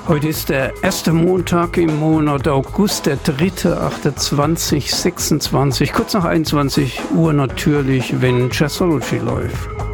Heute ist der erste Montag im Monat August, der 3.8.2026, kurz nach 21 Uhr natürlich, wenn Jazzology läuft.